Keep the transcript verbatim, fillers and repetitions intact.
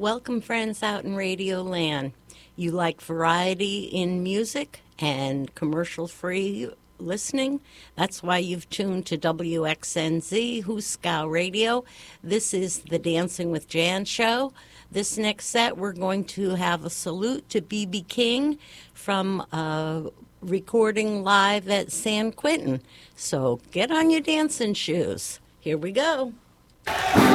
Welcome, friends out in Radio Land. You like variety in music and commercial-free listening? That's why you've tuned to W X N Z, Huskow Radio. This is the Dancing with Jan show. This next set, we're going to have a salute to B B King from uh, recording live at San Quentin. So get on your dancing shoes. Here we go.